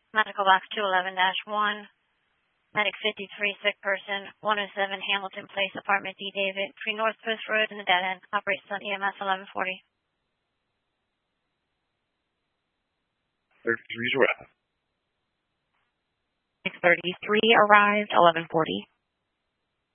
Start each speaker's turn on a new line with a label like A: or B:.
A: Medical box 211-1. Medic 53, sick person, 107 Hamilton Place, apartment D. David, between North Post Road and the dead end. Operates on EMS 1140.
B: 33's arrived.
C: 633 arrived, 1140.